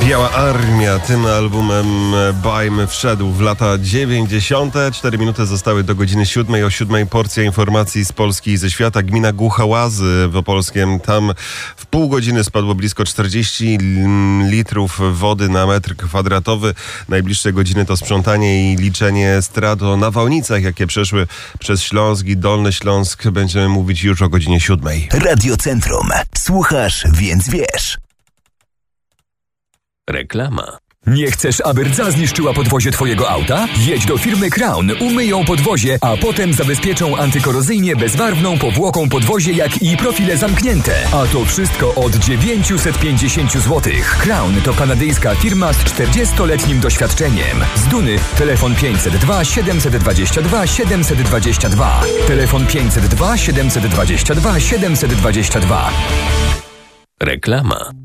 Biała Armia tym albumem Bajmy wszedł w lata 90. 4 minuty zostały do godziny 7. O 7 porcja informacji z Polski i ze świata. Gmina Głuchałazy w Opolskiem. Tam w pół godziny spadło blisko 40 litrów wody na metr kwadratowy. Najbliższe godziny to sprzątanie i liczenie strat o nawałnicach, jakie przeszły przez Śląsk i Dolny Śląsk. Będziemy mówić już o godzinie 7. Radio Centrum. Słuchasz, więc wiesz. Reklama. Nie chcesz, aby rdza zniszczyła podwozie twojego auta? Jedź do firmy Crown, umyją podwozie, a potem zabezpieczą antykorozyjnie bezbarwną powłoką podwozie, jak i profile zamknięte. A to wszystko od 950 zł. Crown to kanadyjska firma z 40-letnim doświadczeniem. Z Duny telefon 502 722 722. Telefon 502 722 722. Reklama.